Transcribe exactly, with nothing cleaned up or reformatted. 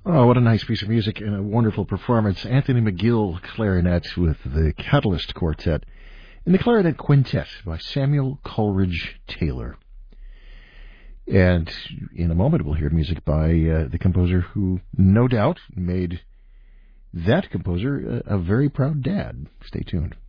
Oh, what a nice piece of music and a wonderful performance. Anthony McGill, clarinet with the Catalyst Quartet and the Clarinet Quintet by Samuel Coleridge Taylor. And in a moment we'll hear music by uh, the composer who no doubt made that composer a, a very proud dad. Stay tuned.